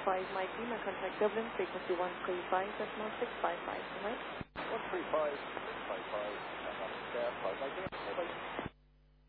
Mike Lima, contact Dublin, frequency 135.655, right? 135.655, and I'm staff by Mike Lima.